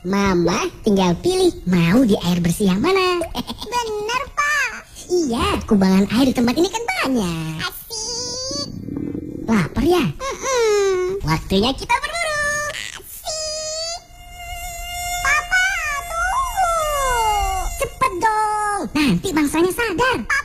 Mama tinggal pilih mau di air bersih yang mana. Bener, Pak. Iya, kubangan air di tempat ini kan banyak. Asik. Lapar ya? Waktunya kita berburu. Asik. Papa, tunggu. Cepet dong, nanti bangsanya sadar.